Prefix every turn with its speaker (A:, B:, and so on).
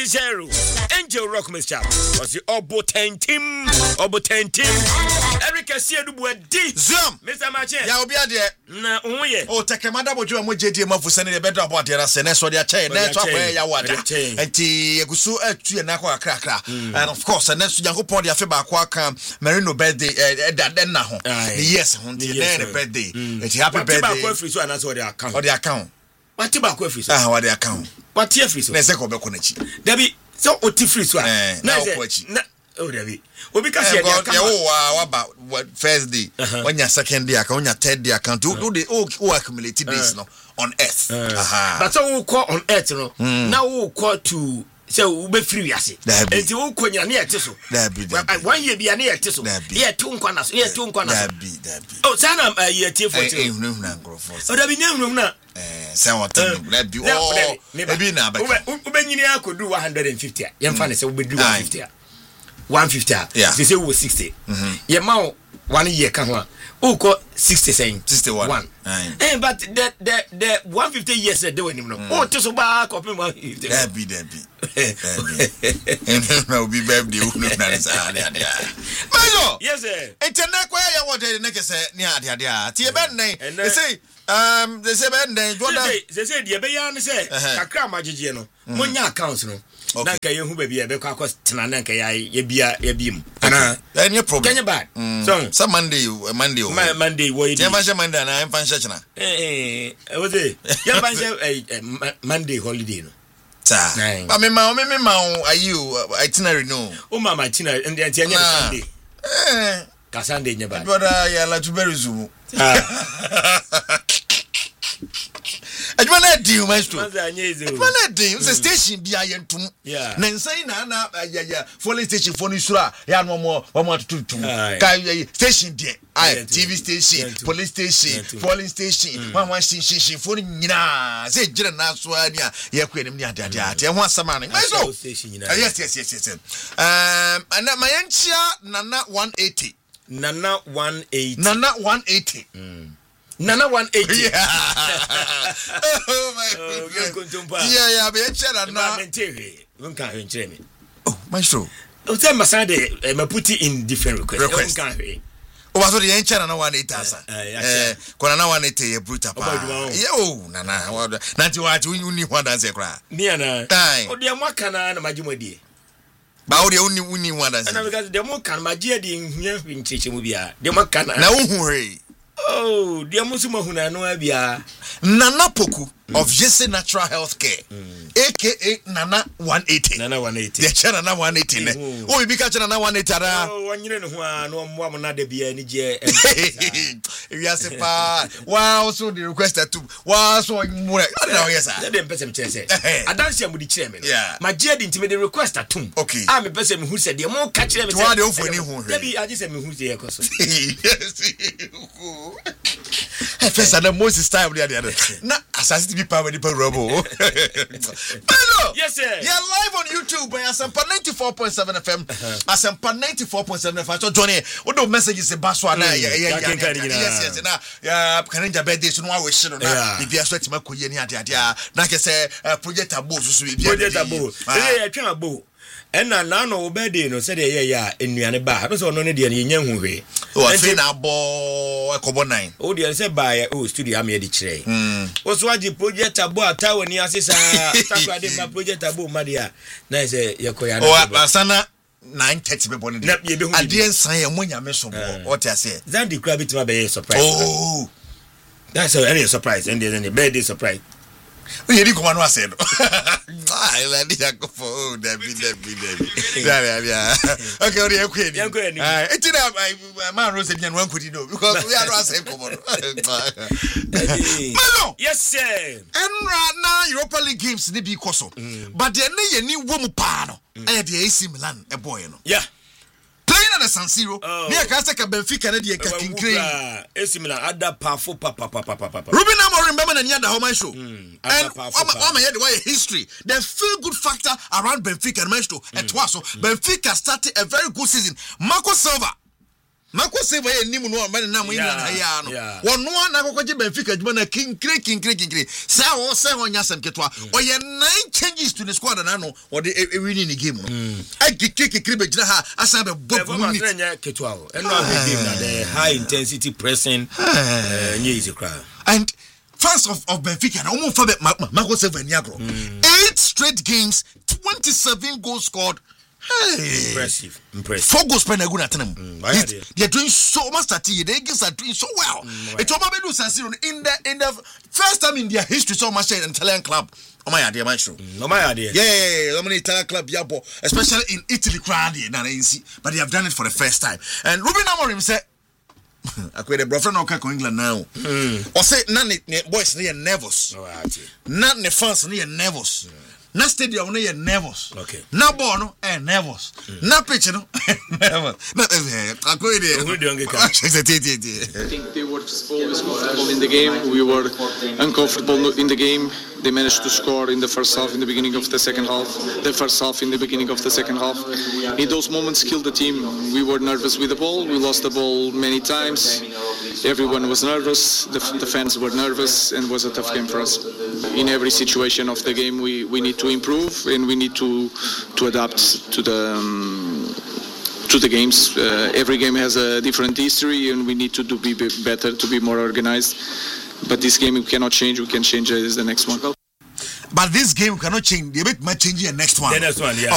A: 3-0. Angel Rock Mr. Was the Obotentim. Eric Asiadubu D.
B: Zoom.
A: Mr. Machin.
B: Ya obi ade.
A: Na onye.
B: O tekemada bojo mo JD mafusa ne bedo abo ade rase ne so de chain na to akwa ya wada. Enti egusu atu na kwa krakra. And of course and so Yankopon de afi ba kwa aka Merino birthday den na ho. Yes, ho de na birthday. Enti happy birthday.
A: Ba kwa free so ana so de account.
B: O de account.
A: What ba kwa free so?
B: What the account?
A: What free so?
B: Na se ko be ko na chi.
A: Dabi so oti free so.
B: Na ko chi.
A: Oh, Dabi. Obi ka se
B: account. Wa ba first day. When your second day account, your third day account. Do the accumulated days no on earth.
A: But so we call on earth no. Now we call to so we be free ase. Enti wo konya na yete so.
B: Dabi.
A: 1 year bia na yete so. Ye tu nkwa na so. Dabi. Oh, sana ye tie for you.
B: Ehunu na nkrofo.
A: Oh, Dabi nyehunu na.
B: Say what dabi. Oh, maybe na ba.
A: Ubenyini akodu 150. Ye mfa ne se we do 150. 150.
B: Yeah.
A: They say we 60. Ye ma 1 year ka ho a. Who call 60 saying
B: 61.
A: But the 150 years they were no. Oh, to so back up 150.
B: Dabi. And no be birthday no na sa Mayo.
A: Yes sir.
B: Internet kwa ya what the next say ni ade tie ben nen. They say ben nen Jordan.
A: They say the be ya ne say kakra magege no. Monya account no. Na ka ye hu ba bia be kwa tena na ka ya bia mu. Ana
B: any problem.
A: Kenya bad. So
B: Monday
A: wo yi.
B: Monday na em fan church na.
A: Was it? Ya ban Monday holiday no.
B: Ta. But me ma are you itinerary no.
A: O mama itinerary and the Sunday. Ka Sunday nya bad.
B: Brother ya la tuberi zumu. Adwana di maestro. Adwana di the station bia yentum. Na nsan na ya following station for nisura ya no mo tutum. Ka station there. TV station, police station, polling station, one station for nyina. Say jira na so ania ye kwenim ni ade ade. E ho asama ne. Maestro. Yes. And my enchia Nana 180.
A: Nana 180.
B: Nana 180.
A: Yeah.
B: Oh my God. Yeah, be enchia na. Oh, maestro.
A: O say masade me put it in different requests.
B: O was the enchia na 180 asa. Kona na 180 ye bruta pa. Yo, nana. Nanti what you ni what dance kra.
A: Ni ana. O de amaka na majumadi.
B: Ba o de uni what dance.
A: Na because de mo kan magie de nhia hwincheche mu bia. De mo kan
B: na hu re.
A: Oh, de mo suma huna no bia.
B: Nana Poku of Jesse Natural Health Care, aka Nana 180.
A: Nana 180.
B: The channel Nana 180. Oh, we be catching Nana 180.
A: Oh, one year no more na de bia ni je.
B: We are say pa. Wow, so the request that too. Wow, so more. Yes sir.
A: Dem person say. Adanse am di kire me no. My je di ntime the request atum.
B: Okay.
A: Ah me person me hu say de mo ka kire me say.
B: To ade ofo ni hu.
A: Debi aje say me hu say ekoso.
B: Yes. First and Moses time the other. Na assassin be power the robo. Hello.
A: Yes sir.
B: You're live on YouTube by Asempa 94.7 FM. Asempa 94.7 FM. So Johnny, what do messages say baswa na yes na ya kanenja birthday so no wa wish no na bibia so atima koye ni ade na ke say project abo so bibia
A: project abo ya twa abo ena na no birthday no say dey ya enuane ba no so no ne dey nya huhwe
B: o afi na abo ekobo 9
A: o dey say buy studio am ye di kire o so agi project abo atawo ni asesa takwa dey ma project abo ma dey na say yekoya na
B: o asana 9:30 be born dey ade nsan ye mo nyame so bo what you say
A: that the crab it ma be surprise
B: oh
A: that's a surprise and there's any birthday surprise.
B: We hear you come on was said. I like it go for Debbie. Yeah. Okay, we are queen. It's man Rose and one could know because we are not saying come on.
A: Yes, sir.
B: And right now Europa League games they be koso. But there any woman pano. I had the AC Milan a boy no.
A: Yeah.
B: Playing at the San Siro. Near Casaka Benfica and the King Crane.
A: AC Milan ada powerful papa.
B: Ruben Amorim remember the Nyanda Home show. And I'm head why history. The feel good factor around Benfica and Maestro at Twaso. Benfica started a very good season. Marco Silva. Marco Silva nim no man na mo England ha no wono na akokje Benfica djuma na kinkre say o say onya sem ketwa oye 9 changes to the squad na no o de winning the game no kikre be gina ha asa be bob
A: minute ketwa o eno the game na the high intensity pressing easy crowd
B: and fans of Benfica na omo fa be Marco Silva ni agro 8 straight games 27 goals scored. Hey,
A: impressive.
B: 4 goals per good at them. They're doing so much that the Eagles are doing so well. It's Omabedu San in the first time in their history so much an Italian club. Oh my idea, maestro.
A: No my idea.
B: Yeah, I'm an Italian club, yabo, especially in Italy, but they have done it for the first time. And Ruben Amorim said, I quit a brother no can England now. Or say none boys near nervous. Not the fans near nervous. Na stadium no ye nervous.
A: Okay.
B: Na ball no nervous. Na pitch no nervous. Na akoide.
C: I think they were always comfortable in the game. We were uncomfortable in the game. They managed to score in the first half, in the beginning of the second half. The first half, in the beginning of the second half. In those moments, killed the team. We were nervous with the ball. We lost the ball many times. Everyone was nervous. The fans were nervous, and it was a tough game for us. In every situation of the game, we need to improve, and we need to adapt to the games. Every game has a different history, and we need to be better, to be more organized. But this game we cannot change. We can change the next one.
B: But this game we cannot change. They make change the next one.
A: The next one, yeah.